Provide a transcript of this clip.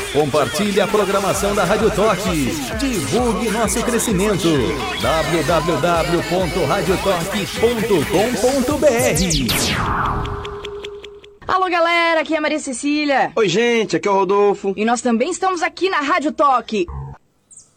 Compartilhe a programação da Rádio Toque. Divulgue nosso crescimento. www.radiotoque.com.br. Alô, galera, aqui é a Maria Cecília. Oi, gente, aqui é o Rodolfo. E nós também estamos aqui na Rádio Toque.